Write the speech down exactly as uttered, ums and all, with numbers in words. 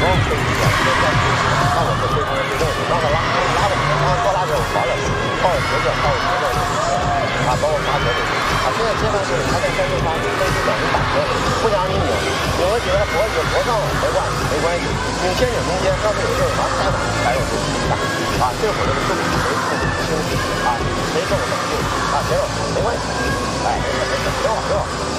光可以选择在自己，那我是非常的认同。让他拉拉的他多拉点滑了，抱着节奏，抱着节奏啊，包括发球的啊。现在阶段是他在三分发，分是等于打球，不想你扭，扭了几个脖子脖上没关系，没关系。你先扭中间，要是有事儿往太往才有这个打啊，这会儿的动作谁控制不清楚啊，谁动手不啊，谁动没关系，哎，没事没事，挺好挺好。